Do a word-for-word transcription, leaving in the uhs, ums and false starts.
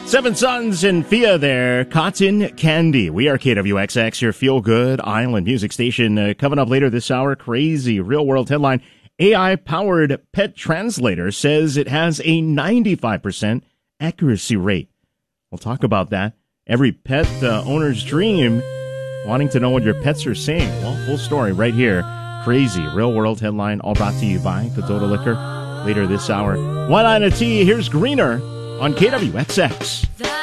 Seven Sons and Fia there, Cotton Candy. We are K W X X, your feel-good island music station. Uh, coming up later this hour, crazy real-world headline. A I-powered pet translator says it has a ninety-five percent accuracy rate. We'll talk about that. Every pet uh, owner's dream, wanting to know what your pets are saying. Well, full story right here. Crazy real-world headline, all brought to you by Katota Liquor later this hour. One on a T, here's Greener on K W X X.